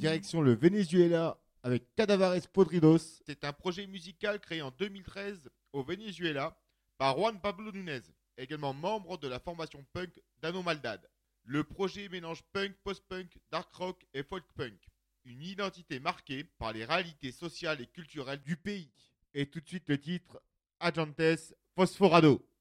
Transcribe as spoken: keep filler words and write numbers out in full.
Direction le Venezuela avec Cadavares Podridos. C'est un projet musical créé en deux mille treize au Venezuela par Juan Pablo Nunez, également membre de la formation punk Dano Maldad. Le projet mélange punk, post-punk, dark rock et folk punk. Une identité marquée par les réalités sociales et culturelles du pays. Et tout de suite le titre Agentes Phosphorado.